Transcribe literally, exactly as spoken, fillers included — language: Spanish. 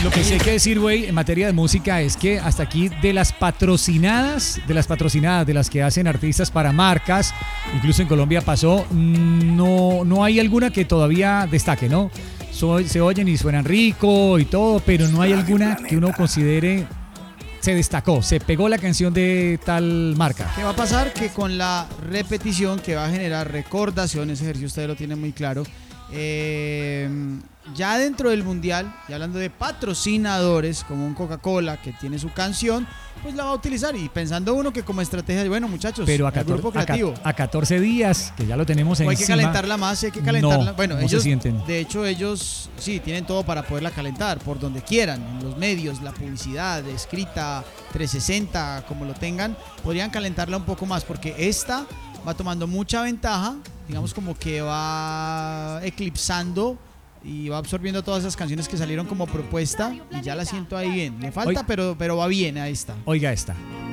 Lo que sí hay que decir, güey, en materia de música es que hasta aquí de las patrocinadas, de las patrocinadas, de las que hacen artistas para marcas, incluso en Colombia pasó, no, no hay alguna que todavía destaque, ¿no? So, se oyen y suenan rico y todo, pero no hay alguna que uno considere se destacó, se pegó la canción de tal marca. ¿Qué va a pasar? Que con la repetición que va a generar recordación, ese ejercicio ustedes lo tienen muy claro, eh, ya dentro del mundial, y hablando de patrocinadores como un Coca-Cola que tiene su canción, pues la va a utilizar, y pensando uno que como estrategia, bueno muchachos, pero a, el catorce, grupo creativo, a, a catorce días, que ya lo tenemos o encima. hay que calentarla más, hay que calentarla. No, bueno, no ellos, se sienten. de hecho ellos sí tienen todo para poderla calentar, por donde quieran, en los medios, la publicidad, escrita, trescientos sesenta, como lo tengan, podrían calentarla un poco más, porque esta va tomando mucha ventaja, digamos como que va eclipsando y va absorbiendo todas esas canciones que salieron como propuesta, y ya la siento ahí bien. Le falta, Oiga, pero, pero va bien, ahí está. Oiga esta.